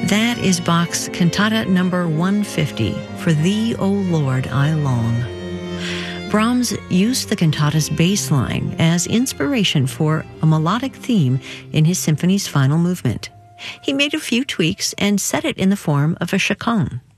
That is Bach's Cantata number 150, For Thee, O Lord, I Long. Brahms used the cantata's bass line as inspiration for a melodic theme in his symphony's final movement. He made a few tweaks and set it in the form of a chaconne.